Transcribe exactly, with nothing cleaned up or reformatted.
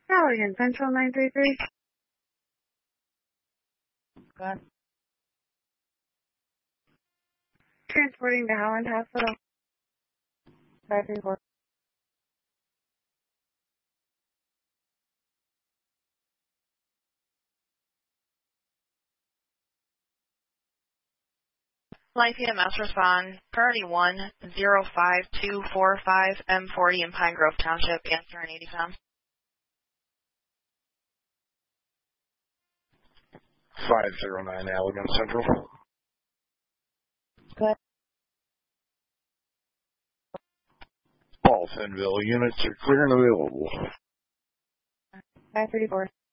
Allegan Central nine three three. Good. Transporting to Howland Hospital. five three four. Life E M S respond. Priority one zero five two four five M forty in Pine Grove Township. Answer in eighty pounds. five zero nine Allegan Central. Good. All Fenville units are clear and available. five three four.